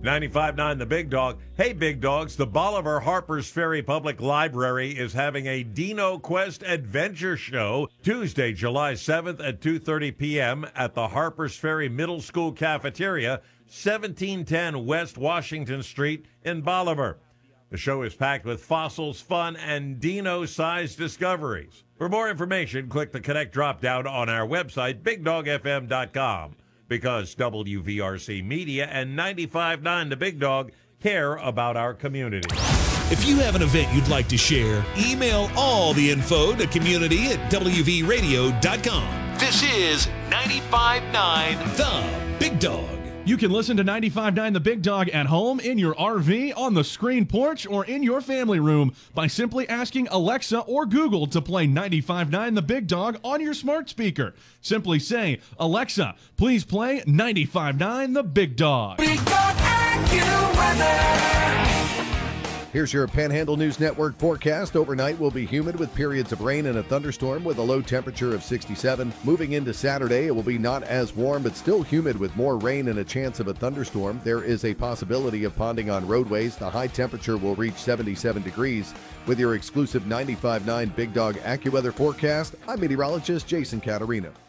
95.9 The Big Dog. Hey, Big Dogs, the Bolivar Harpers Ferry Public Library is having a Dino Quest Adventure Show Tuesday, July 7th at 2:30 p.m. at the Harpers Ferry Middle School Cafeteria, 1710 West Washington Street in Bolivar. The show is packed with fossils, fun, and dino-sized discoveries. For more information, click the Connect drop-down on our website, BigDogFM.com. Because WVRC Media and 95.9 The Big Dog care about our community. If you have an event you'd like to share, email all the info to community@WVRadio.com. This is 95.9 The Big Dog. You can listen to 95.9 The Big Dog at home, in your RV, on the screen porch, or in your family room by simply asking Alexa or Google to play 95.9 The Big Dog on your smart speaker. Simply say, Alexa, please play 95.9 The Big Dog. Big Dog AccuWeather. Here's your Panhandle News Network forecast. Overnight will be humid with periods of rain and a thunderstorm with a low temperature of 67. Moving into Saturday, it will be not as warm but still humid with more rain and a chance of a thunderstorm. There is a possibility of ponding on roadways. The high temperature will reach 77 degrees. With your exclusive 95.9 Big Dog AccuWeather forecast, I'm meteorologist Jason Caterina.